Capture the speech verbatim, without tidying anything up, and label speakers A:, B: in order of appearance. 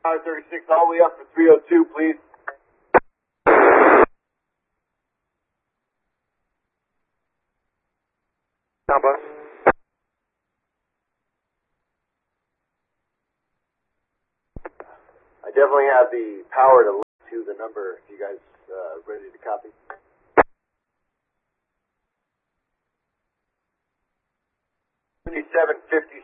A: five thirty-six all the way up for three oh two, please.
B: Down bus.
A: I definitely have the power to link to the number if you guys uh, ready to copy. seventy-seven fifty.